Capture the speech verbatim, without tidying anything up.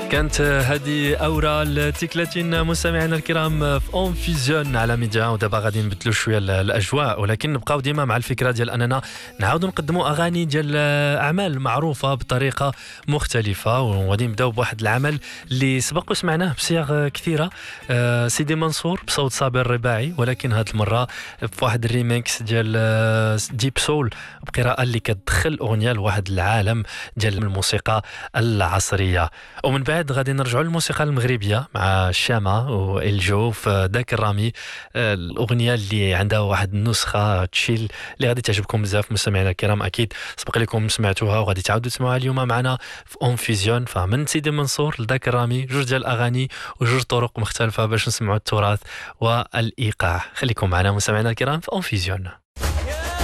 كانت هذه أورا التكلاتين مستمعينا الكرام في اون فيزيون على ميديا. ودابا غادي نبدلوا شويه الاجواء، ولكن نبقاو ديما مع الفكره ديال اننا نعاودوا نقدموا اغاني ديال اعمال معروفه بطريقه مختلفه. وغادي نبداو بواحد العمل اللي سبق وسمعناه بصياغ كثيره، آه سيدي منصور بصوت صابر الرباعي، ولكن هذه المره بواحد الريميكس ديال ديب سول بقراءه اللي كتدخل اغنيه لواحد العالم ديال الموسيقى العصريه. ومن بعد غادي نرجعوا للموسيقى المغربيه مع الشامه والجو في ذاك الرامي، الاغنيه اللي عندها واحد النسخه تشيل اللي غادي تعجبكم بزاف مستمعينا الكرام. اكيد سبق لكم سمعتوها وغادي تعاودوا تسمعوها اليوم معنا في اون فيزيون. فمن سيدي منصور لذاك الرامي، جوج ديال الاغاني وجوج طرق مختلفه باش نسمعوا التراث والايقاع. خليكم معنا مستمعينا الكرام في اون فيزيون.